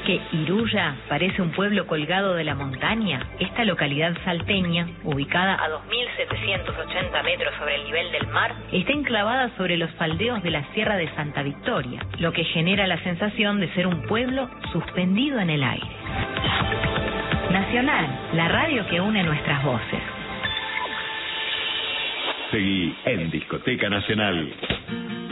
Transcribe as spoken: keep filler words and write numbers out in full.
que Iruya parece un pueblo colgado de la montaña? Esta localidad salteña, ubicada a dos mil setecientos ochenta metros sobre el nivel del mar, está enclavada sobre los faldeos de la Sierra de Santa Victoria, lo que genera la sensación de ser un pueblo suspendido en el aire. Nacional, la radio que une nuestras voces. Seguí en Discoteca Nacional.